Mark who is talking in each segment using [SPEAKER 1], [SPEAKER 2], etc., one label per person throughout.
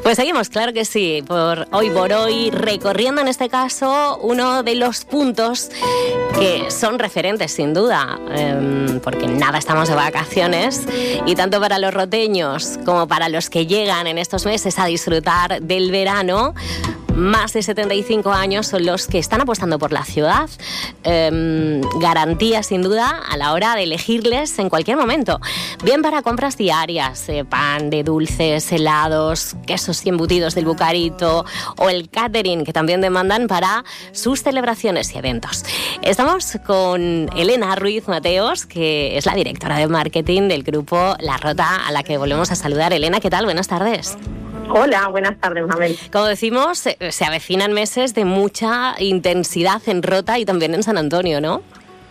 [SPEAKER 1] Pues seguimos, claro que sí, por hoy, recorriendo en este caso uno de los puntos que son referentes sin duda, porque nada, estamos de vacaciones y tanto para los roteños como para los que llegan en estos meses a disfrutar del verano, más de 75 años son los que están apostando por la ciudad. Garantía sin duda a la hora de elegirles en cualquier momento. Bien para compras diarias, pan de dulces, helados, quesos y embutidos del Bucarito o el catering que también demandan para sus celebraciones y eventos. Estamos con Elena Ruiz Mateos, que es la directora de marketing del grupo La Rota, a la que volvemos a saludar. Elena, ¿qué tal? Buenas tardes.
[SPEAKER 2] Hola, buenas tardes, Mabel.
[SPEAKER 1] Como decimos, se avecinan meses de mucha intensidad en Rota y también en San Antonio, ¿no?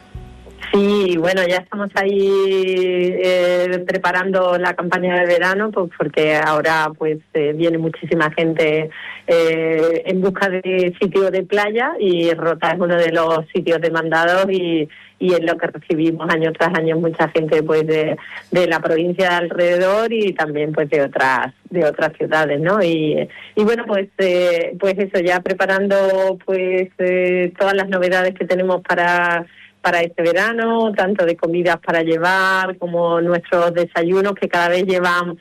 [SPEAKER 2] Sí, bueno, ya estamos ahí preparando la campaña de verano, pues porque ahora pues viene muchísima gente en busca de sitios de playa y Rota es uno de los sitios demandados y es lo que recibimos año tras año mucha gente pues de la provincia de alrededor y también pues de otras ciudades, ¿no? Y bueno, pues eso, ya preparando pues todas las novedades que tenemos para este verano, tanto de comidas para llevar como nuestros desayunos que cada vez llevan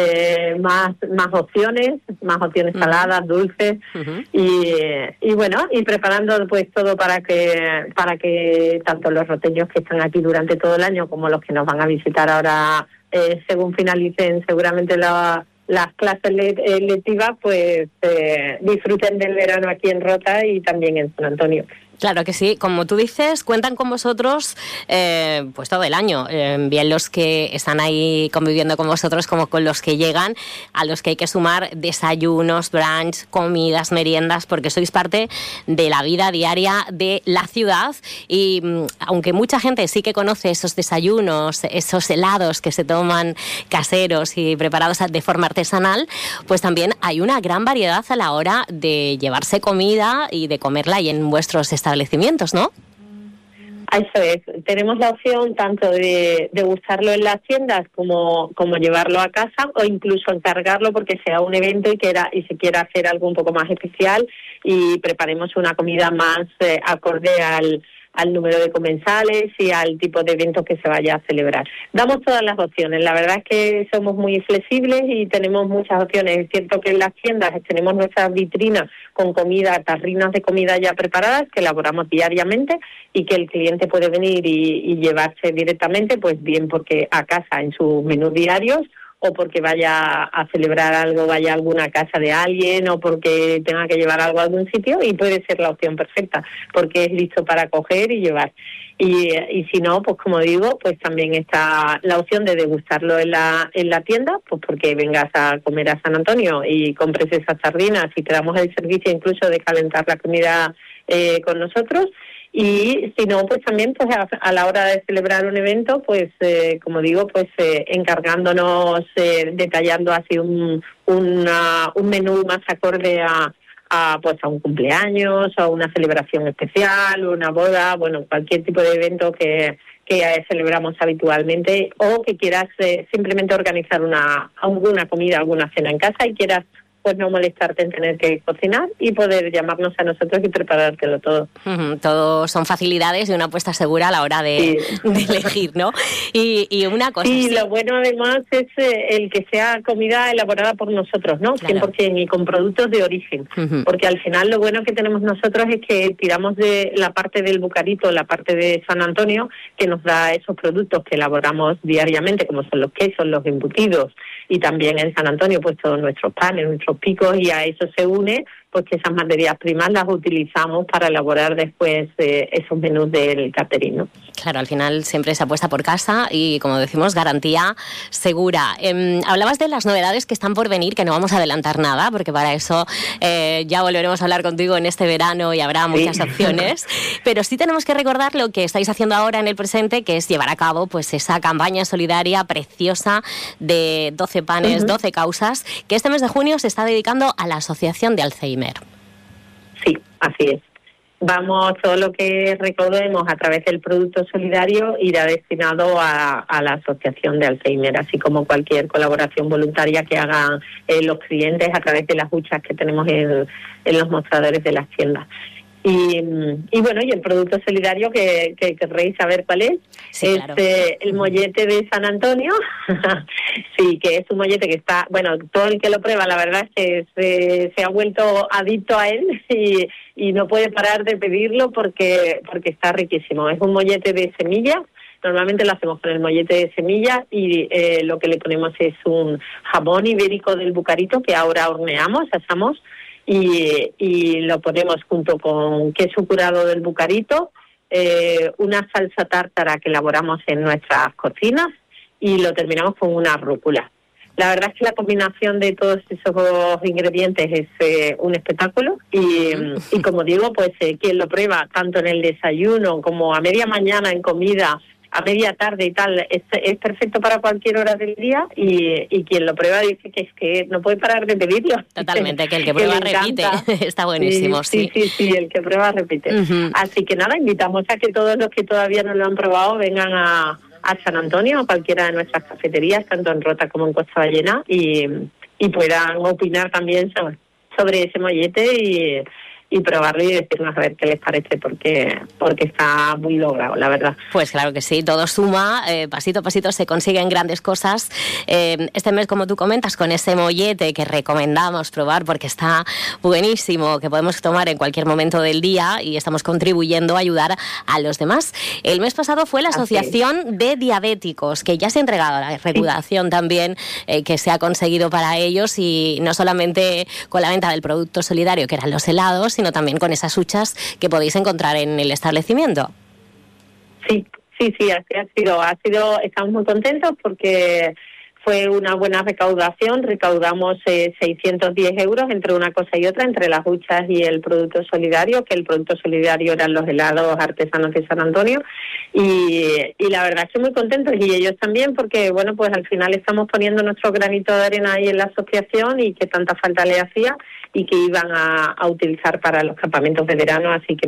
[SPEAKER 2] más opciones saladas, dulces y bueno, y preparando pues todo para que tanto los roteños que están aquí durante todo el año como los que nos van a visitar ahora según finalicen seguramente las clases lectivas, pues disfruten del verano aquí en Rota y también en San Antonio.
[SPEAKER 1] Claro que sí, como tú dices, cuentan con vosotros pues todo el año, bien los que están ahí conviviendo con vosotros como con los que llegan, a los que hay que sumar desayunos, brunch, comidas, meriendas, porque sois parte de la vida diaria de la ciudad y aunque mucha gente sí que conoce esos desayunos, esos helados que se toman caseros y preparados de forma artesanal, pues también hay una gran variedad a la hora de llevarse comida y de comerla ahí en vuestros establecimientos, ¿no?
[SPEAKER 2] Eso es. Tenemos la opción tanto de degustarlo en las tiendas como llevarlo a casa o incluso encargarlo porque sea un evento y se quiera hacer algo un poco más especial y preparemos una comida más acorde al número de comensales y al tipo de evento que se vaya a celebrar. Damos todas las opciones. La verdad es que somos muy flexibles y tenemos muchas opciones. Es cierto que en las tiendas tenemos nuestras vitrinas con comida, tarrinas de comida ya preparadas que elaboramos diariamente y que el cliente puede venir y llevarse directamente, pues bien porque a casa en sus menús diarios o porque vaya a celebrar algo, vaya a alguna casa de alguien o porque tenga que llevar algo a algún sitio y puede ser la opción perfecta porque es listo para coger y llevar. Y si no, pues como digo, pues también está la opción de degustarlo en la tienda, pues porque vengas a comer a San Antonio y compres esas sardinas y te damos el servicio incluso de calentar la comida con nosotros. Y si no, pues también pues a la hora de celebrar un evento, pues como digo, pues encargándonos, detallando así un menú más acorde a un cumpleaños, a una celebración especial, una boda, bueno, cualquier tipo de evento que celebramos habitualmente o que quieras simplemente organizar alguna comida, alguna cena en casa y quieras pues no molestarte en tener que cocinar y poder llamarnos a nosotros y preparártelo todo.
[SPEAKER 1] Todo son facilidades y una apuesta segura a la hora de elegir, ¿no? Y una cosa...
[SPEAKER 2] Sí, lo bueno además es el que sea comida elaborada por nosotros, ¿no? Claro. 100% y con productos de origen. Porque al final lo bueno que tenemos nosotros es que tiramos de la parte del Bucarito, la parte de San Antonio, que nos da esos productos que elaboramos diariamente, como son los quesos, los embutidos, y también en San Antonio pues todos nuestros panes, nuestros picos, y a eso se une pues que esas materias primas las utilizamos para elaborar después esos menús del catering, ¿no?
[SPEAKER 1] Claro, al final siempre se apuesta por casa y, como decimos, garantía segura. Hablabas de las novedades que están por venir, que no vamos a adelantar nada, porque para eso ya volveremos a hablar contigo en este verano y habrá muchas opciones, pero sí tenemos que recordar lo que estáis haciendo ahora en el presente, que es llevar a cabo pues esa campaña solidaria preciosa de 12 panes, 12 causas, que este mes de junio se está dedicando a la Asociación de Alzheimer.
[SPEAKER 2] Sí, así es. todo lo que recaudemos a través del producto solidario irá destinado a la Asociación de Alzheimer, así como cualquier colaboración voluntaria que hagan los clientes a través de las huchas que tenemos en los mostradores de las tiendas. Y bueno, y el producto solidario que querréis saber cuál es,
[SPEAKER 1] sí, claro.
[SPEAKER 2] El mollete de San Antonio. Sí, que es un mollete que está, bueno, todo el que lo prueba la verdad es que se ha vuelto adicto a él y no puede parar de pedirlo porque está riquísimo. Es un mollete de semillas. Normalmente lo hacemos con el mollete de semillas y lo que le ponemos es un jamón ibérico del Bucarito que ahora horneamos, asamos, y lo ponemos junto con queso curado del Bucarito, una salsa tártara que elaboramos en nuestras cocinas y lo terminamos con una rúcula. La verdad es que la combinación de todos esos ingredientes es un espectáculo y como digo, pues quien lo prueba tanto en el desayuno como a media mañana en comida, a media tarde y tal, es perfecto para cualquier hora del día y quien lo prueba dice que es que no puede parar de pedirlo.
[SPEAKER 1] Totalmente, que el que prueba repite. Está buenísimo,
[SPEAKER 2] sí, el que prueba repite.
[SPEAKER 1] Uh-huh.
[SPEAKER 2] Así que nada, invitamos a que todos los que todavía no lo han probado vengan a San Antonio o cualquiera de nuestras cafeterías, tanto en Rota como en Costa Ballena, y puedan opinar también sobre ese mollete y probarlo y decirnos a ver qué les parece, porque está muy logrado, la verdad.
[SPEAKER 1] Pues claro que sí, todo suma, pasito a pasito se consiguen grandes cosas. Este mes, como tú comentas, con ese mollete que recomendamos probar porque está buenísimo, que podemos tomar en cualquier momento del día y estamos contribuyendo a ayudar a los demás. El mes pasado fue la Asociación de Diabéticos, que ya se ha entregado la recaudación también que se ha conseguido para ellos, y no solamente con la venta del producto solidario, que eran los helados, sino también con esas huchas que podéis encontrar en el establecimiento.
[SPEAKER 2] Sí, así ha sido, estamos muy contentos porque fue una buena recaudación. Recaudamos 610 euros entre una cosa y otra, entre las huchas y el producto solidario, que el producto solidario eran los helados artesanos de San Antonio, y la verdad es que muy contentos, y ellos también, porque bueno, pues al final estamos poniendo nuestro granito de arena ahí en la asociación y que tanta falta le hacía y que iban a utilizar para los campamentos de verano, así que